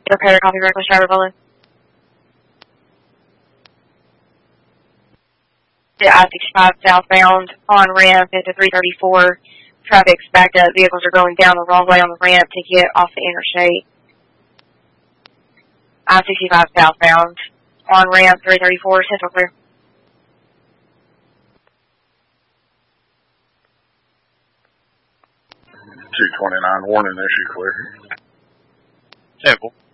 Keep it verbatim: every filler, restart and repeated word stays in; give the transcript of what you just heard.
Repair, copy, reckless driver below. The I sixty-five southbound on ramp into three thirty-four. Traffic's backed up. Vehicles are going down the wrong way on the ramp to get off the interstate. I sixty-five southbound on ramp three thirty-four, central clear. two twenty-nine, warning issue clear. Temple.